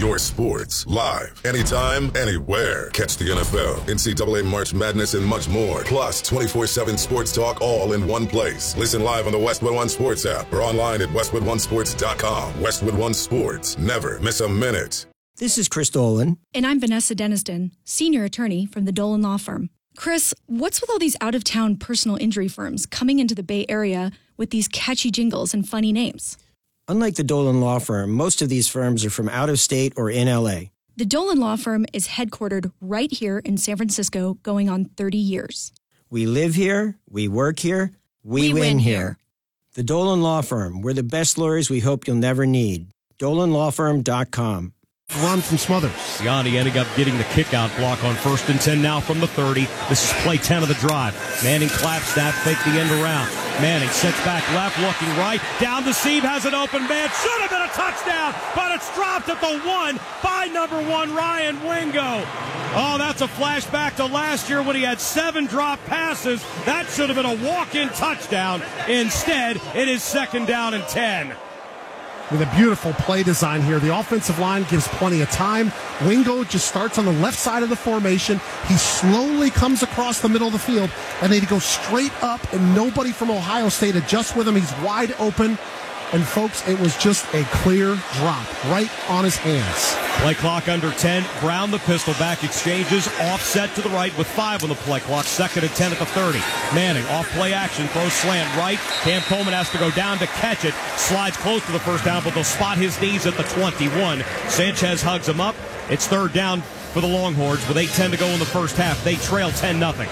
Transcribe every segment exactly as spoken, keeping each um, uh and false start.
your sports, live, anytime, anywhere. Catch the N F L, N C double A March Madness, and much more. Plus, twenty-four seven sports talk all in one place. Listen live on the Westwood One Sports app or online at westwood one sports dot com. Westwood One Sports. Never miss a minute. This is Chris Dolan. And I'm Vanessa Deniston, senior attorney from the Dolan Law Firm. Chris, what's with all these out-of-town personal injury firms coming into the Bay Area with these catchy jingles and funny names? Unlike the Dolan Law Firm, most of these firms are from out of state or in L A. The Dolan Law Firm is headquartered right here in San Francisco, going on thirty years. We live here, we work here, we, We win, win here. here. The Dolan Law Firm. We're the best lawyers we hope you'll never need. dolan law firm dot com. Run from Smothers. Gianni ending up getting the kick-out block on first and ten now from the thirty. This is play ten of the drive. Manning claps that, fake the end around. Manning sets back left, looking right. Down the seam, has an open man. Should have been a touchdown, but it's dropped at the one by number one, Ryan Wingo. Oh, that's a flashback to last year when he had seven drop passes. That should have been a walk-in touchdown. Instead, it is second down and ten. With a beautiful play design here. The offensive line gives plenty of time. Wingo just starts on the left side of the formation. He slowly comes across the middle of the field, and then he goes straight up, and nobody from Ohio State adjusts with him. He's wide open. And, folks, it was just a clear drop right on his hands. Play clock under ten. Brown, the pistol back exchanges. Offset to the right with five on the play clock. Second and ten at the thirty. Manning, off play action. Throws slant right. Cam Coleman has to go down to catch it. Slides close to the first down, but they'll spot his knees at the twenty-one. Sanchez hugs him up. It's third down for the Longhorns with eight ten to go in the first half. They trail ten nothing.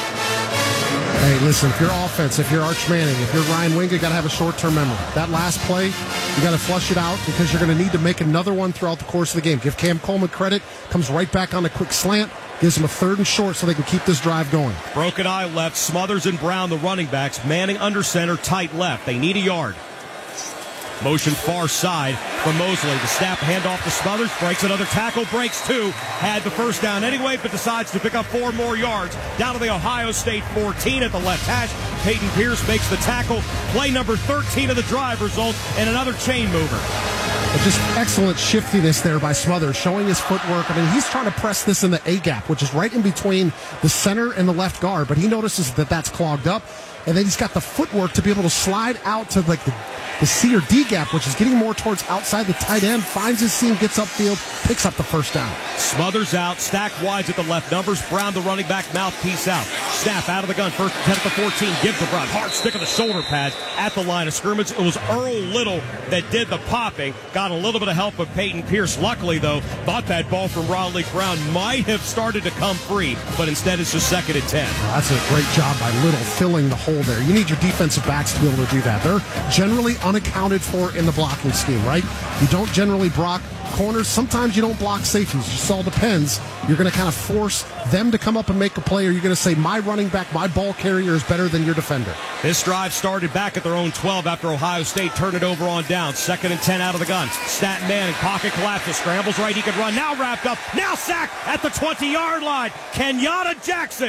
Hey, listen, if you're offense, if you're Arch Manning, if you're Ryan Wingo, you got to have a short-term memory. That last play, you got to flush it out because you're going to need to make another one throughout the course of the game. Give Cam Coleman credit, comes right back on a quick slant, gives him a third and short so they can keep this drive going. Broken eye left, Smothers and Brown, the running backs. Manning under center, tight left. They need a yard. Motion far side from Mosley. The snap, handoff to Smothers. Breaks another tackle. Breaks two. Had the first down anyway, but decides to pick up four more yards. Down to the Ohio State fourteen at the left hash. Peyton Pierce makes the tackle. Play number thirteen of the drive results in another chain mover. Just excellent shiftiness there by Smothers, showing his footwork. I mean, he's trying to press this in the A-gap, which is right in between the center and the left guard, but he notices that that's clogged up, and then he's got the footwork to be able to slide out to like the The C or D gap, which is getting more towards outside the tight end, finds his seam, gets upfield, picks up the first down. Smothers out, stacked wides at the left numbers. Brown, the running back, mouthpiece out. Snap out of the gun, first and ten at the fourteen. Gives to Brown, hard stick of the shoulder pads at the line of scrimmage. It was Earl Little that did the popping. Got a little bit of help with Peyton Pierce. Luckily, though, thought that ball from Ronley Brown might have started to come free, but instead it's just second and ten. Well, that's a great job by Little filling the hole there. You need your defensive backs to be able to do that. They're generally unaccounted for in the blocking scheme, right? You don't generally block corners. Sometimes you don't block safeties. It just all depends. You're going to kind of force them to come up and make a play, or you're going to say, my running back, my ball carrier is better than your defender. This drive started back at their own twelve after Ohio State turned it over on down. Second and ten out of the gun. Staten Manning, pocket collapses, scrambles right, he could run. Now wrapped up, now sacked at the twenty-yard line. Kenyatta Jackson.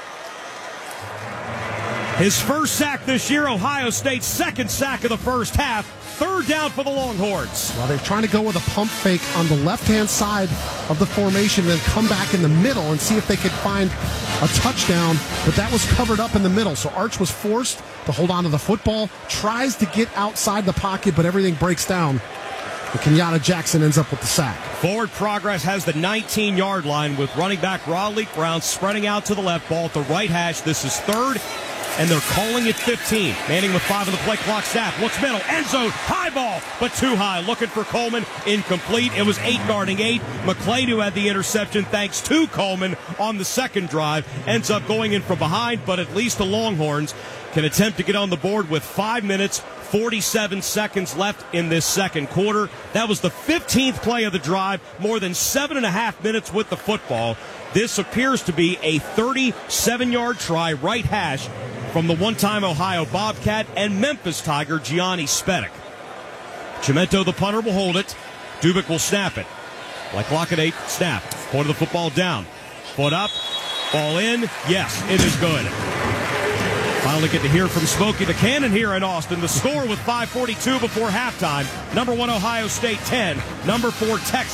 His first sack this year, Ohio State's second sack of the first half. Third down for the Longhorns. Well, they're trying to go with a pump fake on the left-hand side of the formation, then come back in the middle and see if they could find a touchdown, but that was covered up in the middle. So Arch was forced to hold on to the football, tries to get outside the pocket, but everything breaks down. And Kenyatta Jackson ends up with the sack. Forward progress has the nineteen-yard line with running back Ronley Brown spreading out to the left, ball at the right hash. This is third, and they're calling it fifteen. Manning with five on the play clock, snap, looks middle, end zone, high ball, but too high. Looking for Coleman, incomplete. It was eight guarding eight. McClain, who had the interception, thanks to Coleman on the second drive, ends up going in from behind, but at least the Longhorns can attempt to get on the board with five minutes, forty-seven seconds left in this second quarter. That was the fifteenth play of the drive, more than seven and a half minutes with the football. This appears to be a thirty-seven-yard try, right hash, from the one-time Ohio Bobcat and Memphis Tiger, Gianni Spedick. Chimento, the punter, will hold it. Dubik will snap it. Like clock at eight, snap. Point of the football down. Foot up, ball in. Yes, it is good. Finally get to hear from Smokey the Cannon here in Austin. The score with five forty-two before halftime. Number one Ohio State ten. Number four Texas.